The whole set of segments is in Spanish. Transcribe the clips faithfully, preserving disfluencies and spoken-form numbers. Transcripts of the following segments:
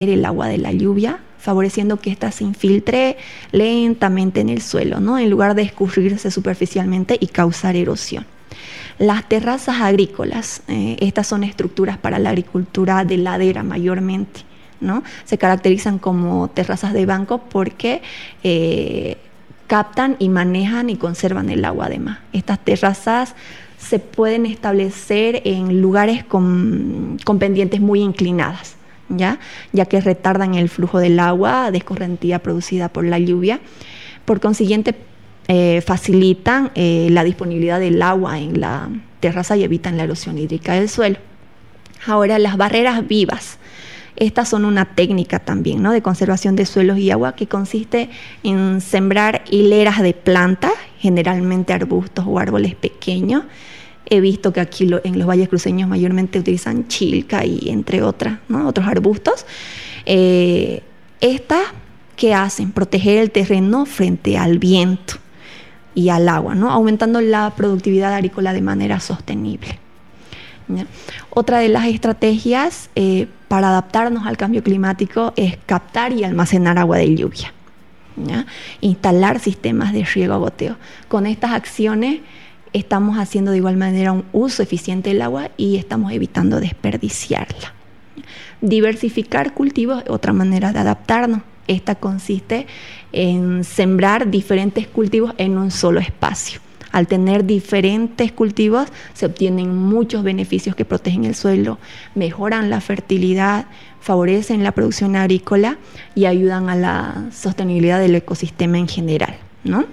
el agua de la lluvia, favoreciendo que ésta se infiltre lentamente en el suelo, ¿no? En lugar de escurrirse superficialmente y causar erosión. Las terrazas agrícolas, eh, estas son estructuras para la agricultura de ladera mayormente, ¿no? Se caracterizan como terrazas de banco porque eh, captan y manejan y conservan el agua además. Estas terrazas se pueden establecer en lugares con, con pendientes muy inclinadas, ¿ya? ya que retardan el flujo del agua de escorrentía producida por la lluvia. Por consiguiente, eh, facilitan eh, la disponibilidad del agua en la terraza y evitan la erosión hídrica del suelo. Ahora, las barreras vivas. Estas son una técnica también, ¿no? de conservación de suelos y agua que consiste en sembrar hileras de plantas, generalmente arbustos o árboles pequeños. He visto que aquí lo, en los valles cruceños mayormente utilizan chilca y entre otras, ¿no? otros arbustos. Eh, estas, ¿qué hacen? Proteger el terreno frente al viento y al agua, ¿no? aumentando la productividad agrícola de manera sostenible. ¿Ya? Otra de las estrategias eh, para adaptarnos al cambio climático es captar y almacenar agua de lluvia. ¿Ya? Instalar sistemas de riego a goteo. Con estas acciones estamos haciendo de igual manera un uso eficiente del agua y estamos evitando desperdiciarla. Diversificar cultivos es otra manera de adaptarnos. Esta consiste en sembrar diferentes cultivos en un solo espacio. Al tener diferentes cultivos se obtienen muchos beneficios que protegen el suelo, mejoran la fertilidad, favorecen la producción agrícola y ayudan a la sostenibilidad del ecosistema en general, ¿no?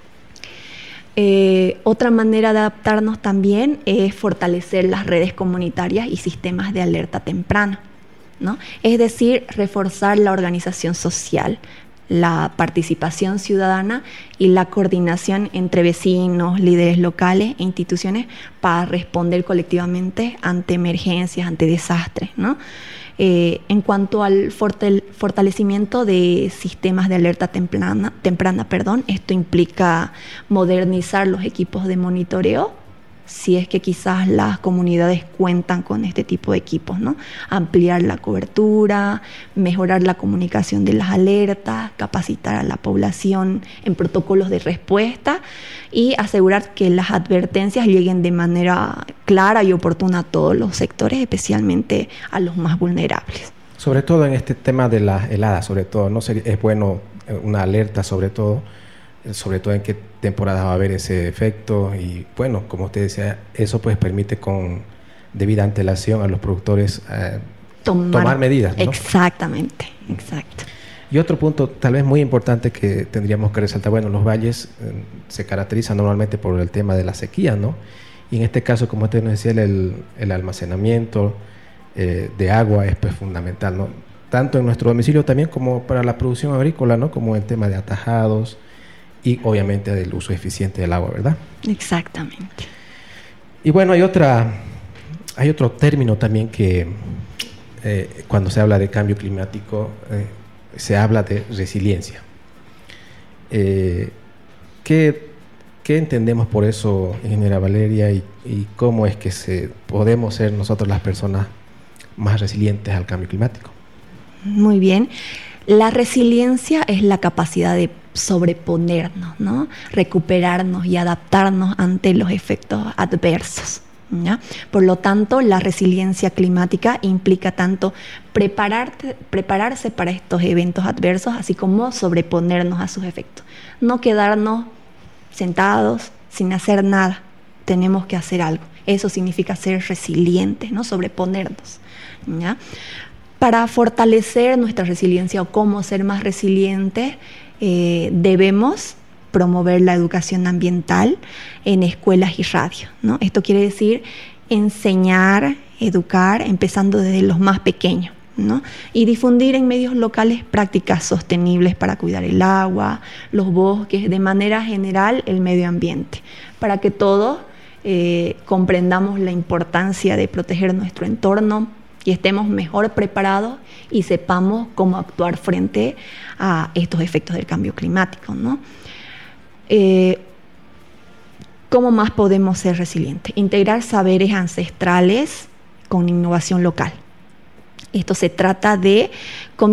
Eh, otra manera de adaptarnos también es fortalecer las redes comunitarias y sistemas de alerta temprana, ¿no? Es decir, reforzar la organización social, la participación ciudadana y la coordinación entre vecinos, líderes locales e instituciones para responder colectivamente ante emergencias, ante desastres, ¿no? Eh, en cuanto al fortalecimiento de sistemas de alerta temprana, temprana perdón, esto implica modernizar los equipos de monitoreo, si es que quizás las comunidades cuentan con este tipo de equipos, ¿no? Ampliar la cobertura, mejorar la comunicación de las alertas, capacitar a la población en protocolos de respuesta y asegurar que las advertencias lleguen de manera clara y oportuna a todos los sectores, especialmente a los más vulnerables. Sobre todo en este tema de las heladas, sobre todo, ¿no? Es bueno una alerta sobre todo, sobre todo en qué temporada va a haber ese efecto y bueno, como usted decía, eso pues permite con debida antelación a los productores eh, tomar, tomar medidas, ¿no? Exactamente, exacto. Y otro punto tal vez muy importante que tendríamos que resaltar, bueno, los valles eh, se caracterizan normalmente por el tema de la sequía, ¿no? Y en este caso, como usted nos decía, el, el almacenamiento eh, de agua es pues fundamental, ¿no? Tanto en nuestro domicilio también como para la producción agrícola, ¿no? Como el tema de atajados y obviamente del uso eficiente del agua, ¿verdad? Exactamente. Y bueno, hay otra, hay otro término también que eh, cuando se habla de cambio climático eh, se habla de resiliencia. Eh, ¿qué, ¿Qué entendemos por eso, ingeniera Valeria, y, y cómo es que se, podemos ser nosotros las personas más resilientes al cambio climático? Muy bien. La resiliencia es la capacidad de sobreponernos, ¿no? Recuperarnos y adaptarnos ante los efectos adversos, ¿ya? Por lo tanto, la resiliencia climática implica tanto prepararte, prepararse para estos eventos adversos, así como sobreponernos a sus efectos. No quedarnos sentados sin hacer nada, tenemos que hacer algo. Eso significa ser resilientes, ¿no? Sobreponernos, ¿ya? Para fortalecer nuestra resiliencia o cómo ser más resilientes, eh, debemos promover la educación ambiental en escuelas y radio, ¿no? Esto quiere decir enseñar, educar, empezando desde los más pequeños, ¿no? Y difundir en medios locales prácticas sostenibles para cuidar el agua, los bosques, de manera general el medio ambiente, para que todos eh, comprendamos la importancia de proteger nuestro entorno y estemos mejor preparados y sepamos cómo actuar frente a estos efectos del cambio climático, ¿no? Eh, ¿Cómo más podemos ser resilientes? Integrar saberes ancestrales con innovación local. Esto se trata de